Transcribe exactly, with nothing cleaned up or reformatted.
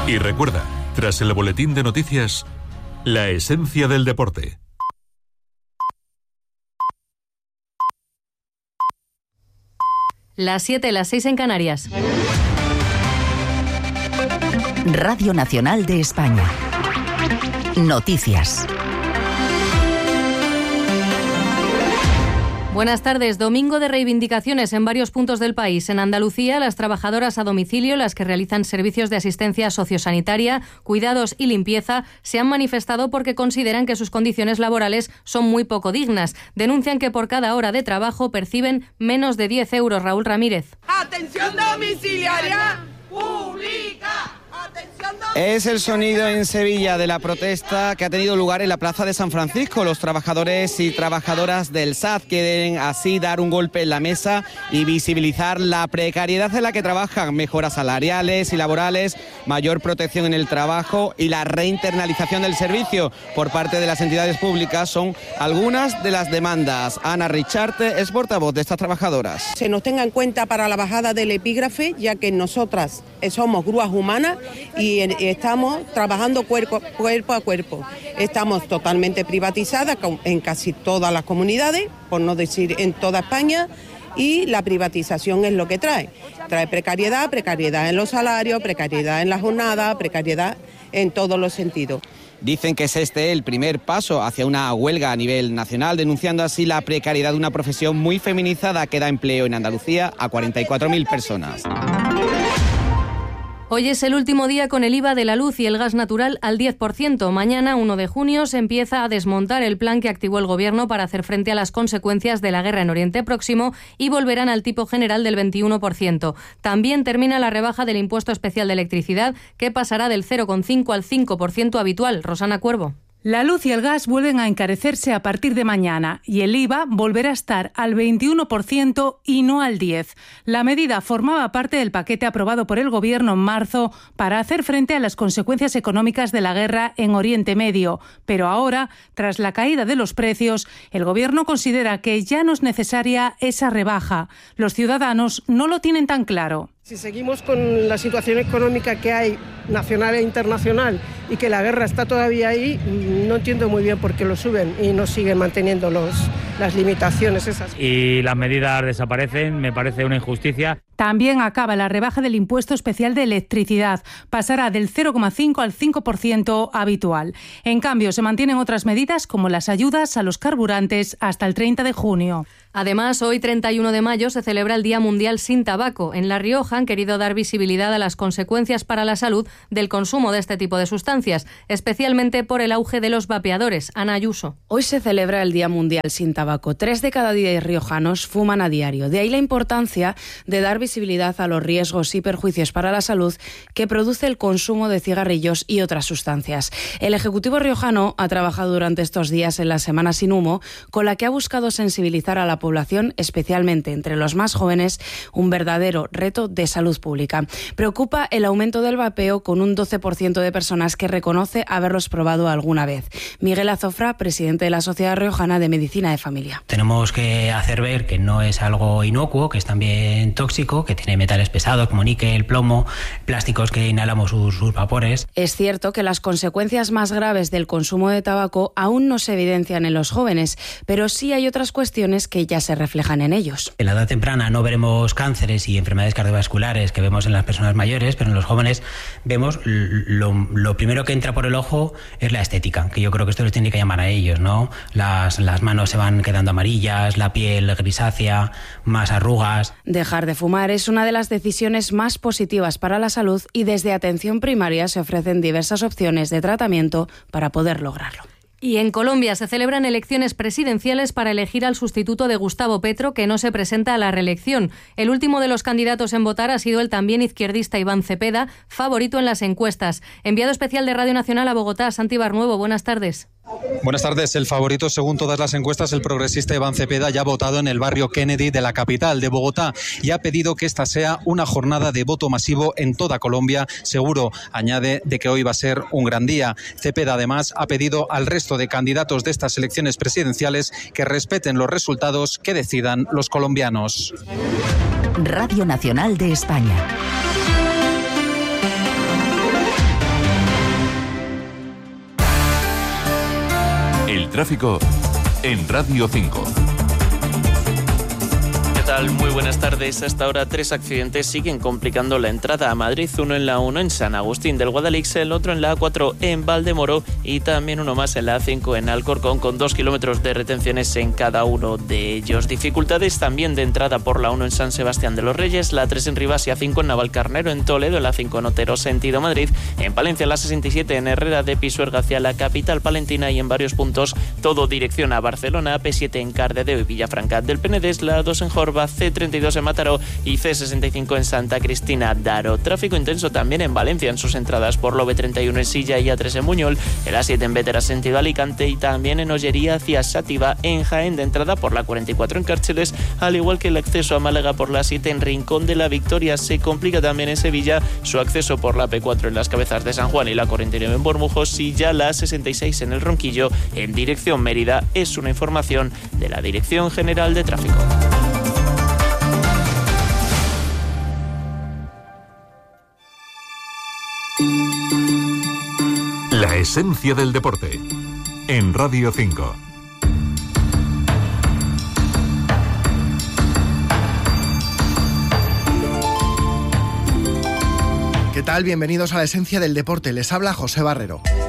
Y recuerda, tras el boletín de noticias, la esencia del deporte. Las siete, las seis en Canarias. Radio Nacional de España. Noticias. Buenas tardes. Domingo de reivindicaciones en varios puntos del país. En Andalucía, las trabajadoras a domicilio, las que realizan servicios de asistencia sociosanitaria, cuidados y limpieza, se han manifestado porque consideran que sus condiciones laborales son muy poco dignas. Denuncian que por cada hora de trabajo perciben menos de diez euros. Raúl Ramírez. ¡Atención domiciliaria pública! Es el sonido en Sevilla de la protesta que ha tenido lugar en la Plaza de San Francisco. Los trabajadores y trabajadoras del S A D quieren así dar un golpe en la mesa y visibilizar la precariedad en la que trabajan, mejoras salariales y laborales, mayor protección en el trabajo y la reinternalización del servicio por parte de las entidades públicas son algunas de las demandas. Ana Richarte es portavoz de estas trabajadoras. Se nos tenga en cuenta para la bajada del epígrafe, ya que nosotras somos grúas humanas y estamos trabajando cuerpo, cuerpo a cuerpo. Estamos totalmente privatizadas en casi todas las comunidades, por no decir en toda España, y la privatización es lo que trae. Trae precariedad, precariedad en los salarios, precariedad en la jornada, precariedad en todos los sentidos. Dicen que es este el primer paso hacia una huelga a nivel nacional, denunciando así la precariedad de una profesión muy feminizada que da empleo en Andalucía a cuarenta y cuatro mil personas. Hoy es el último día con el I V A de la luz y el gas natural al diez por ciento. Mañana, uno de junio, se empieza a desmontar el plan que activó el Gobierno para hacer frente a las consecuencias de la guerra en Oriente Próximo y volverán al tipo general del veintiuno por ciento. También termina la rebaja del impuesto especial de electricidad, que pasará del cero coma cinco al cinco por ciento habitual. Rosana Cuervo. La luz y el gas vuelven a encarecerse a partir de mañana y el I V A volverá a estar al veintiuno por ciento y no al diez por ciento. La medida formaba parte del paquete aprobado por el Gobierno en marzo para hacer frente a las consecuencias económicas de la guerra en Oriente Medio. Pero ahora, tras la caída de los precios, el Gobierno considera que ya no es necesaria esa rebaja. Los ciudadanos no lo tienen tan claro. Si seguimos con la situación económica que hay, nacional e internacional, y que la guerra está todavía ahí, no entiendo muy bien por qué lo suben y no siguen manteniendo los, las limitaciones esas. Y las medidas desaparecen, me parece una injusticia. También acaba la rebaja del impuesto especial de electricidad. Pasará del cero coma cinco al cinco por ciento habitual. En cambio, se mantienen otras medidas como las ayudas a los carburantes hasta el treinta de junio. Además, hoy treinta y uno de mayo se celebra el Día Mundial sin Tabaco. En La Rioja han querido dar visibilidad a las consecuencias para la salud del consumo de este tipo de sustancias, especialmente por el auge de los vapeadores. Ana Ayuso. Hoy se celebra el Día Mundial sin Tabaco. Tres de cada diez riojanos fuman a diario. De ahí la importancia de dar visibilidad a los riesgos y perjuicios para la salud que produce el consumo de cigarrillos y otras sustancias. El Ejecutivo riojano ha trabajado durante estos días en la Semana Sin Humo, con la que ha buscado sensibilizar a la población, especialmente entre los más jóvenes, un verdadero reto de salud pública. Preocupa el aumento del vapeo, con un doce por ciento de personas que reconoce haberlos probado alguna vez. Miguel Azofra, presidente de la Sociedad Riojana de Medicina de Familia. Tenemos que hacer ver que no es algo inocuo, que es también tóxico, que tiene metales pesados como níquel, plomo, plásticos que inhalamos sus, sus vapores. Es cierto que las consecuencias más graves del consumo de tabaco aún no se evidencian en los jóvenes, pero sí hay otras cuestiones que ya se reflejan en ellos. En la edad temprana no veremos cánceres y enfermedades cardiovasculares que vemos en las personas mayores, pero en los jóvenes vemos lo, lo primero que entra por el ojo es la estética, que yo creo que esto les tiene que llamar a ellos, ¿no? Las, las manos se van quedando amarillas, la piel grisácea, más arrugas. Dejar de fumar es una de las decisiones más positivas para la salud y desde atención primaria se ofrecen diversas opciones de tratamiento para poder lograrlo. Y en Colombia se celebran elecciones presidenciales para elegir al sustituto de Gustavo Petro, que no se presenta a la reelección. El último de los candidatos en votar ha sido el también izquierdista Iván Cepeda, favorito en las encuestas. Enviado especial de Radio Nacional a Bogotá, Santi Barnuevo, buenas tardes. Buenas tardes. El favorito, según todas las encuestas, el progresista Iván Cepeda, ya ha votado en el barrio Kennedy de la capital de Bogotá y ha pedido que esta sea una jornada de voto masivo en toda Colombia. Seguro, añade, de que hoy va a ser un gran día. Cepeda, además, ha pedido al resto de candidatos de estas elecciones presidenciales que respeten los resultados que decidan los colombianos. Radio Nacional de España. tráfico en Radio cinco. Muy buenas tardes. Hasta ahora tres accidentes siguen complicando la entrada a Madrid. Uno en la uno en San Agustín del Guadalix, el otro en la A cuatro en Valdemoro y también uno más en la A cinco en Alcorcón, con dos kilómetros de retenciones en cada uno de ellos. Dificultades también de entrada por la uno en San Sebastián de los Reyes, la tres en Rivas y A cinco en Navalcarnero en Toledo, la cinco en Otero sentido Madrid, en Palencia la sesenta y siete en Herrera de Pisuerga hacia la capital palentina y en varios puntos todo dirección a Barcelona, A P siete en Cardedeu y Villafranca del Penedés, la dos en Jorba, C treinta y dos en Mataró y C sesenta y cinco en Santa Cristina d'Aro. Tráfico intenso también en Valencia en sus entradas por la B treinta y uno en Silla y A tres en Buñol, el A siete en Bétera sentido Alicante y también en Ollería hacia Xàtiva, en Jaén de entrada por la cuarenta y cuatro en Cárceles, al igual que el acceso a Málaga por la siete en Rincón de la Victoria. Se complica también en Sevilla su acceso por la P cuatro en las Cabezas de San Juan y la cuarenta y nueve en Bormujos y ya la A sesenta y seis en el Ronquillo en dirección Mérida. Es una información de la Dirección General de Tráfico. La esencia del deporte en Radio cinco. ¿Qué tal? Bienvenidos a la esencia del deporte. Les habla José Barrero.